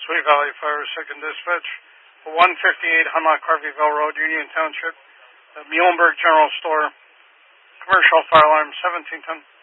Sweet Valley Fire, 2nd Dispatch. 158 Hemlock Harveyville Road, Union Township. The Muhlenberg General Store. Commercial fire alarm, 1710.